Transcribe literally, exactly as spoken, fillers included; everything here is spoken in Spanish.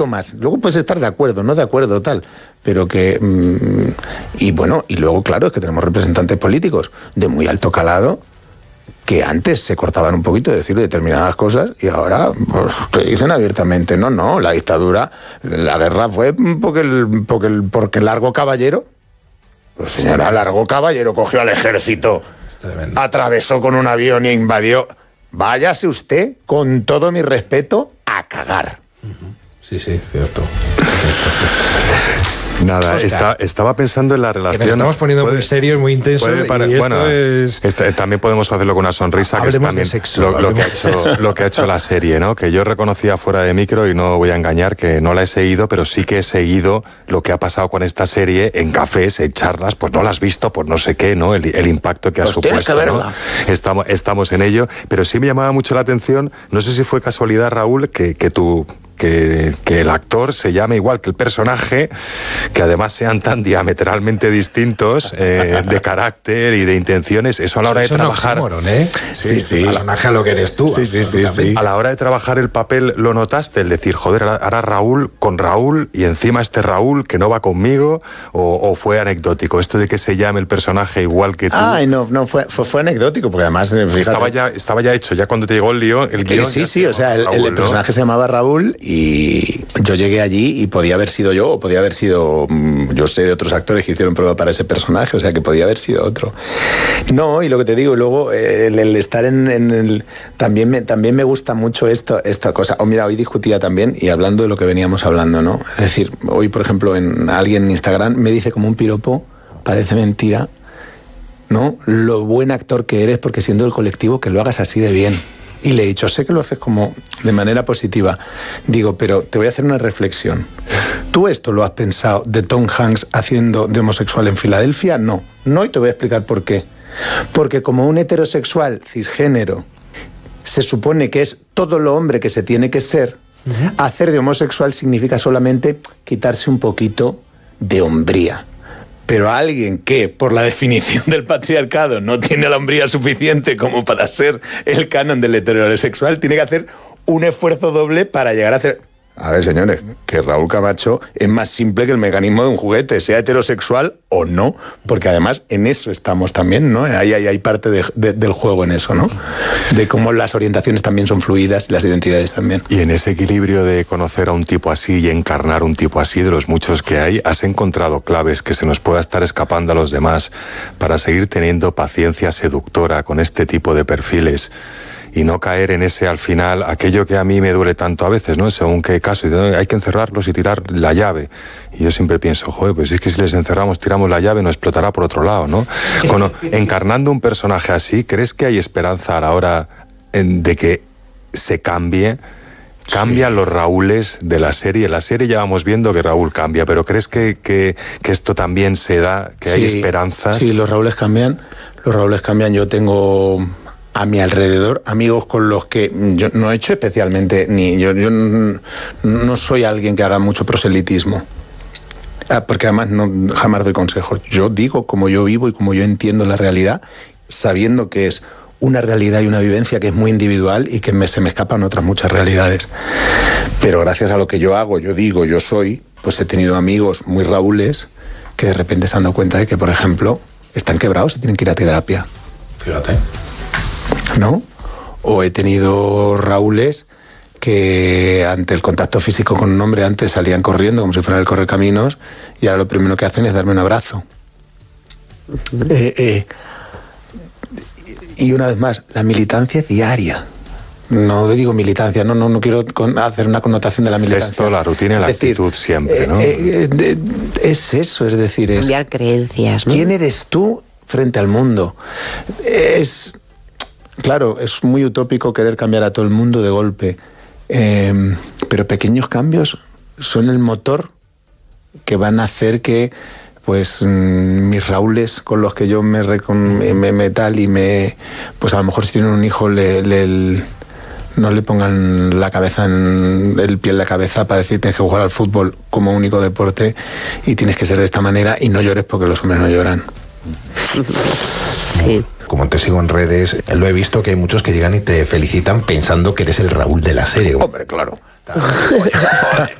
digo más. Luego puedes estar de acuerdo, no de acuerdo, tal. Pero que... Mmm, y bueno, y luego, claro, es que tenemos representantes políticos de muy alto calado que antes se cortaban un poquito de decir determinadas cosas y ahora pues, te dicen abiertamente, no, no, la dictadura, la guerra fue porque el, porque el, porque el Largo Caballero, pues señora, Largo Caballero cogió al ejército, atravesó con un avión e invadió. Váyase usted, con todo mi respeto, a cagar. Sí, sí, cierto. Nada, está, estaba pensando en la relación... Que nos estamos poniendo puede, muy serios, muy intensos, para, y esto bueno, es... este, también podemos hacerlo con una sonrisa, hablemos que es también de sexo, lo, lo, que ha hecho, lo que ha hecho la serie, ¿no? Que yo reconocía fuera de micro, y no voy a engañar, que no la he seguido, pero sí que he seguido lo que ha pasado con esta serie en cafés, en charlas, pues no la has visto, por no sé qué, ¿no? El, el impacto que ha pues supuesto, que ¿no? Estamos, estamos en ello, pero sí me llamaba mucho la atención, no sé si fue casualidad, Raúl, que, que tú... Que, que el actor se llame igual que el personaje, que además sean tan diametralmente distintos eh, de carácter y de intenciones. Eso a la hora eso de trabajar... Es un oxímoron, ¿eh? Sí, sí. sí. El personaje a lo que eres tú. Sí, sí, sí, sí. A la hora de trabajar el papel, ¿lo notaste? El decir, joder, ahora Raúl con Raúl y encima este Raúl que no va conmigo, o, o fue anecdótico esto de que se llame el personaje igual que tú. Ay, no, no, fue, fue, fue anecdótico, porque además... Fíjate, estaba, ya, estaba ya hecho, ya cuando te llegó el guión... El guión sí, sí, se o sea, el, Raúl, el personaje ¿no? se llamaba Raúl y yo llegué allí y podía haber sido yo, o podía haber sido... Yo sé de otros actores que hicieron prueba para ese personaje, o sea, que podía haber sido otro. No, y lo que te digo, luego el, el estar en, en el... También me, también me gusta mucho esto, esta cosa. Oh, mira, hoy discutía también, y hablando de lo que veníamos hablando, ¿no? Es decir, hoy, por ejemplo, en alguien en Instagram me dice como un piropo, parece mentira, ¿no? Lo buen actor que eres, porque siendo el colectivo que lo hagas así de bien. Y le he dicho, sé que lo haces como de manera positiva. Digo, pero te voy a hacer una reflexión. ¿Tú esto lo has pensado de Tom Hanks haciendo de homosexual en Filadelfia? No. No, y te voy a explicar por qué. Porque como un heterosexual cisgénero se supone que es todo lo hombre que se tiene que ser, uh-huh. hacer de homosexual significa solamente quitarse un poquito de hombría. Pero a alguien que, por la definición del patriarcado, no tiene la hombría suficiente como para ser el canon del heterosexual, tiene que hacer un esfuerzo doble para llegar a hacer... A ver, señores, que Raúl Camacho es más simple que el mecanismo de un juguete, sea heterosexual o no, porque además en eso estamos también, ¿no? Hay, hay, hay parte de, de, del juego en eso, ¿no? De cómo las orientaciones también son fluidas y las identidades también. Y en ese equilibrio de conocer a un tipo así y encarnar un tipo así, de los muchos que hay, ¿has encontrado claves que se nos pueda estar escapando a los demás para seguir teniendo paciencia seductora con este tipo de perfiles? Y no caer en ese, al final, aquello que a mí me duele tanto a veces, ¿no? Según qué caso, hay que encerrarlos y tirar la llave. Y yo siempre pienso, joder, pues es que si les encerramos, tiramos la llave, nos explotará por otro lado, ¿no? Bueno, encarnando un personaje así, ¿crees que hay esperanza a la hora en, de que se cambie? Cambian sí. los Raúles de la serie. La serie ya vamos viendo que Raúl cambia, pero ¿crees que, que, que esto también se da, que sí, hay esperanzas? Sí, los Raúles cambian, los Raúles cambian. Yo tengo... a mi alrededor, amigos con los que yo no he hecho especialmente, ni yo, yo no soy alguien que haga mucho proselitismo, porque además no, jamás doy consejos. Yo digo como yo vivo y como yo entiendo la realidad, sabiendo que es una realidad y una vivencia que es muy individual y que me, se me escapan otras muchas realidades. Pero gracias a lo que yo hago, yo digo, yo soy, pues he tenido amigos muy Raúles que de repente se han dado cuenta de que, por ejemplo, están quebrados y tienen que ir a terapia. Fíjate. ¿No? O he tenido Raúles que ante el contacto físico con un hombre antes salían corriendo como si fuera el correcaminos y ahora lo primero que hacen es darme un abrazo. eh, eh, y una vez más, la militancia diaria. No digo militancia, no, no, no quiero con, hacer una connotación de la militancia. Esto, la rutina y la decir, actitud siempre, ¿no? Eh, eh, es eso, es decir... Es, cambiar creencias, ¿no? ¿Quién eres tú frente al mundo? Es... Claro, es muy utópico querer cambiar a todo el mundo de golpe, eh, pero pequeños cambios son el motor que van a hacer que pues mis Raúles con los que yo me, me, me, me tal y me... Pues a lo mejor si tienen un hijo le, le, le, no le pongan la cabeza en el pie en la cabeza para decir tienes que jugar al fútbol como único deporte y tienes que ser de esta manera y no llores porque los hombres no lloran. Sí. Como te sigo en redes, lo he visto que hay muchos que llegan y te felicitan pensando que eres el Raúl de la serie. Hombre, claro. Joder, joder.